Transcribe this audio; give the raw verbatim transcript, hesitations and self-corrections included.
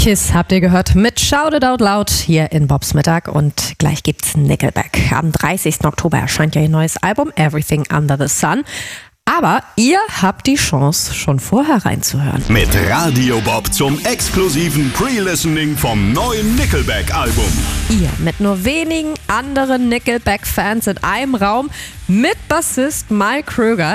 Kiss habt ihr gehört mit Shout It Out Loud hier in Bobs Mittag und gleich gibt's Nickelback. Am dreißigsten Oktober erscheint ja ihr neues Album Everything Under the Sun. Aber ihr habt die Chance, schon vorher reinzuhören. Mit Radio Bob zum exklusiven Pre-Listening vom neuen Nickelback-Album. Ihr mit nur wenigen anderen Nickelback-Fans in einem Raum mit Bassist Mike Kröger.